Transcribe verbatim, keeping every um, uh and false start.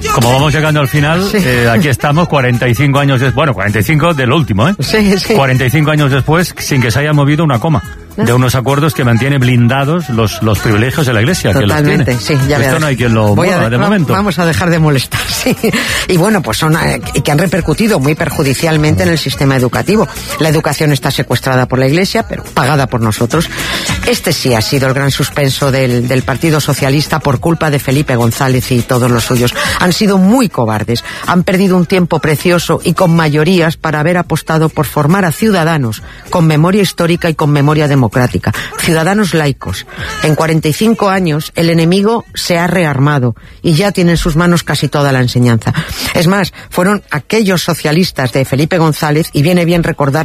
Como vamos llegando al final, sí. eh, aquí estamos cuarenta y cinco años después, bueno, cuarenta y cinco del último, ¿eh? Sí, sí. cuarenta y cinco años después, sin que se haya movido una coma. ¿No? De unos acuerdos que mantiene blindados los, los privilegios de la Iglesia. Totalmente, que los tiene. Sí, ya Esto no hay quien lo mueva de, de momento. Vamos a dejar de molestar, sí. Y bueno, pues son eh, que han repercutido muy perjudicialmente en el sistema educativo. La educación está secuestrada por la Iglesia, pero pagada por nosotros. Este sí ha sido el gran suspenso del, del Partido Socialista por culpa de Felipe González y todos los suyos. Han sido muy cobardes. Han perdido un tiempo precioso y con mayorías para haber apostado por formar a ciudadanos con memoria histórica y con memoria democrática. democrática, ciudadanos laicos. En cuarenta y cinco años el enemigo se ha rearmado y ya tiene en sus manos casi toda la enseñanza. Es más, fueron aquellos socialistas de Felipe González, y viene bien recordar